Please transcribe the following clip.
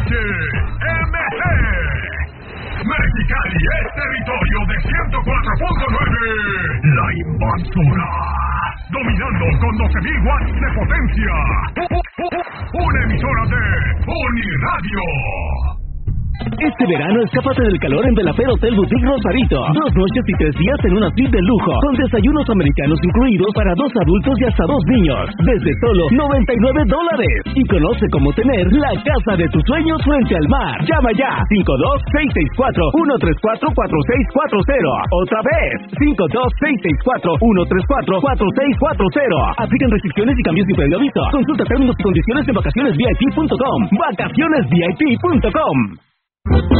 HMG. Mexicali es territorio de 104.9. La Invasora. Dominando con 12.000 watts de potencia. Una emisora de Uniradio. Este verano escápate del calor en Belafare Hotel Boutique Rosarito. 2 noches y 3 días en una suite de lujo, con desayunos americanos incluidos para 2 adultos y hasta 2 niños, desde solo $99. Y conoce cómo tener la casa de tus sueños frente al mar. Llama ya, 52-664-134-4640. Otra vez, 52-664-134-4640. Aplican restricciones y cambios sin previo aviso. Consulta términos y condiciones en vacacionesvip.com. Vacacionesvip.com.